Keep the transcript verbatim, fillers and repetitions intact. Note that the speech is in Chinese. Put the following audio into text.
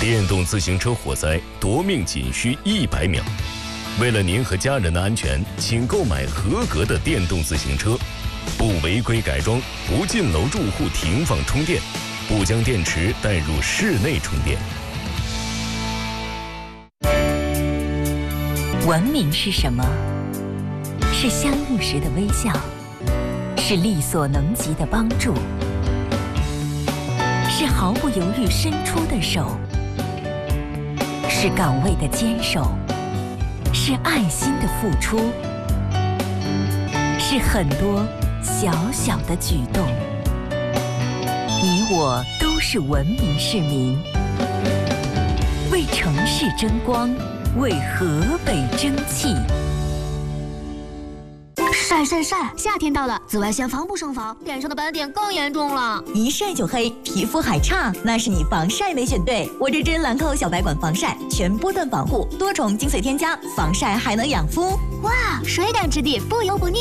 电动自行车火灾夺命仅需一百秒。为了您和家人的安全，请购买合格的电动自行车，不违规改装，不进楼住户停放充电，不将电池带入室内充电。 文明是什么？是相遇时的微笑，是力所能及的帮助，是毫不犹豫伸出的手，是岗位的坚守，是爱心的付出，是很多小小的举动。你我都是文明市民，为城市争光，为河北争气。 晒晒晒！夏天到了，紫外线防不胜防，脸上的斑点更严重了。 一晒就黑，皮肤还差，那是你防晒没选对。我这支兰蔻小白管防晒，全波段防护，多重精粹添加，防晒还能养肤。 哇，水感质地，不油不腻。